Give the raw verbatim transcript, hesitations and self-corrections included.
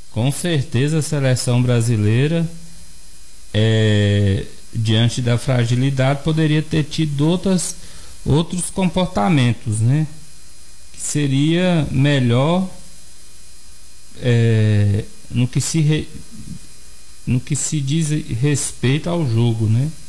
Com certeza a seleção brasileira, é, diante da fragilidade, poderia ter tido outras, outros comportamentos, né? Que seria melhor é, no que se re, no que se diz respeito ao jogo, né?